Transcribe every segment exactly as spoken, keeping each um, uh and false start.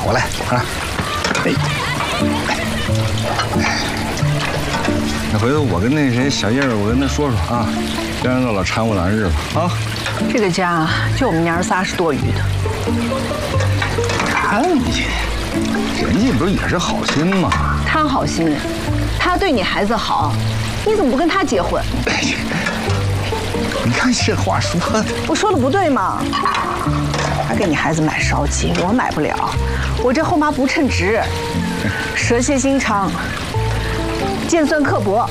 我来啊！哎，那回头我跟那谁小叶儿，我跟他说说啊，别让他老掺和咱日子啊。 这个家就我们娘儿仨是多余的。 看你，人家不是也是好心吗？ 他好心，他对你孩子好，你怎么不跟他结婚？ 你看这话说的， 我说的不对吗？他给你孩子买烧鸡，我买不了，我这后妈不称职，蛇蝎心肠，尖酸刻薄。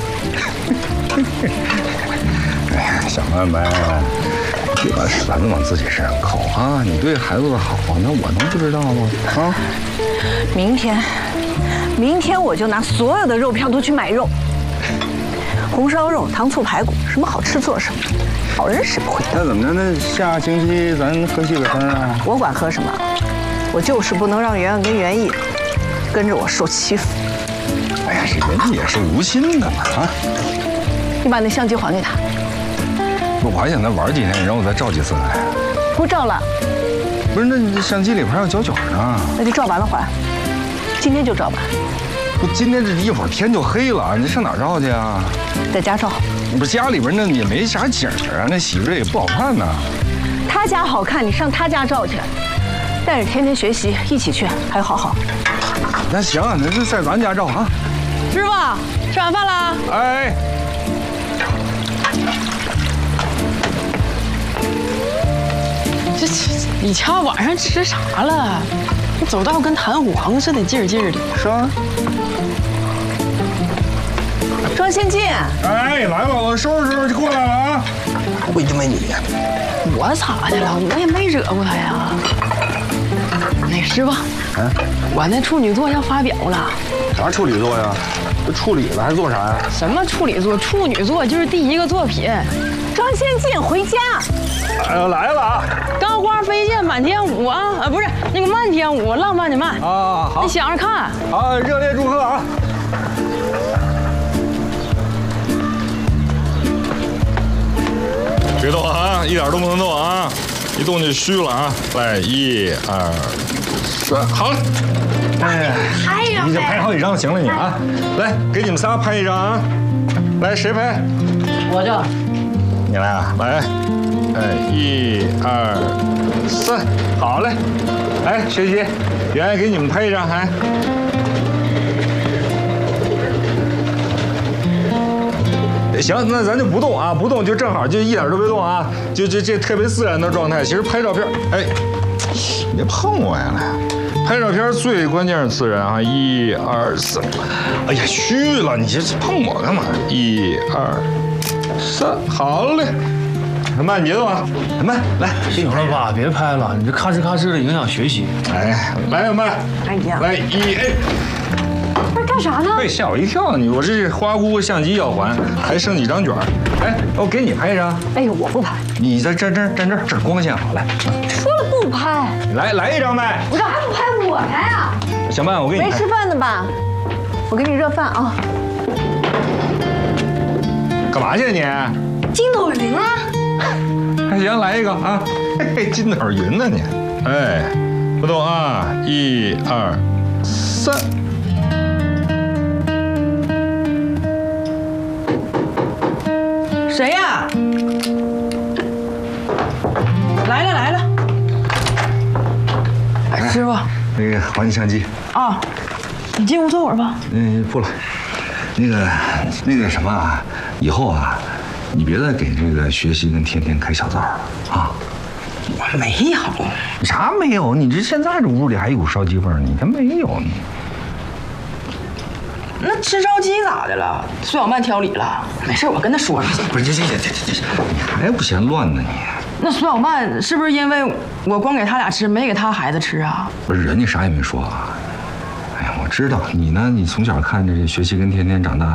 哎呀，小曼曼，别把绳子往自己身上扣啊！你对孩子的好，那我能不知道吗？啊！ 明天，明天我就拿所有的肉票都去买肉，红烧肉、糖醋排骨，什么好吃做什么。好人使不会。 那怎么着？那下星期咱喝西北风啊？ 我管喝什么，我就是不能让圆圆跟袁毅跟着我受欺负。 哎呀，这人家也是无心的嘛啊！ 你把那相机还给他。 我还想再玩几天，你让我再照几次来。 不照了。 不是，那你这相机里边还有胶卷呢。 那就照完了还。今天就照完。 不，今天这一会儿天就黑了，你上哪儿照去啊？ 在家照。 不是家里边那也没啥景啊，那洗着也不好看呢。 他家好看，你上他家照去，带着天天学习一起去，还好好。 那行，那就在咱家照啊。 师傅，吃晚饭啦？ 哎。 这这李强晚上吃啥了？你走道跟弹簧似的，劲儿劲儿的。 是啊。 庄先进， 哎，来吧，我收拾收拾就过来了啊！为什么你呀？ 我咋的了？我也没惹过他呀。那师傅，啊，我那处女作要发表了。 啥处女作呀？这处理了还做啥呀？ 什么处女作？处女作就是第一个作品。 庄先进，回家。 哎呦，来了啊！ 钢花飞溅满天舞啊啊，不是那个漫天舞，浪漫的漫啊。好， 你想着看。 好，热烈祝贺啊！别动啊，一点都不能动啊！一动就虚了啊！来，一二三，好了。哎， 拍呀！ 你就拍好几张行了，你啊！来，给你们仨拍一张啊！来，谁拍？ 我这。 你来啊！来，哎，一二三，好嘞！哎，学习，圆圆给你们拍一张，还。行，那咱就不动啊，不动就正好，就一点都别动啊，就这这特别自然的状态。其实拍照片，哎，你别碰我呀，来，拍照片最关键是自然啊，一二三，哎呀，虚了，你这碰我干嘛？一二三，好嘞，慢节奏啊，慢来。 行了吧，别拍了，你这咔哧咔哧的影响学习。 哎，来慢， 哎呀， 来一哎。 干啥呢？ 被吓我一跳！你我这是花姑姑相机要还，还剩几张卷儿。哎，我给你拍一张。 哎呦，我不拍。 你在这这站这儿，这儿光线好，来。 说了不拍。 来来一张呗。 我干嘛不拍我拍啊？ 小曼，我给你拍。 没吃饭呢吧？我给你热饭啊。 干嘛去你？ 筋斗云啊！ 还行，来一个啊！嘿嘿，筋斗云呢你？哎，不动啊！一二三。 谁呀？来了来了。哎，师傅， 那个还你相机。 啊，你进屋坐会儿吧。 嗯，不了。那个那个什么啊，以后啊，你别再给这个学习跟天天开小灶了啊。 我没有。 啥没有？你这现在这屋里还有股烧鸡味儿，你看没有你？ 那吃烧鸡咋的了？孙小曼挑理了？没事，我跟他说说去。 不是，这这这这这，你还不嫌乱呢你？ 那孙小曼是不是因为我光给他俩吃，没给他孩子吃啊？ 不是，人家啥也没说啊。哎呀，我知道你呢，你从小看着这学习跟天天长大。